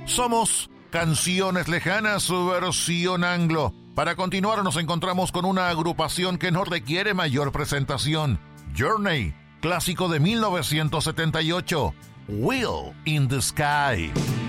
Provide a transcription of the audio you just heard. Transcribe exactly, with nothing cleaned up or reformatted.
Somos Canciones Lejanas, su versión anglo. Para continuar nos encontramos con una agrupación que no requiere mayor presentación. Journey, clásico de mil novecientos setenta y ocho. Wheel in the Sky.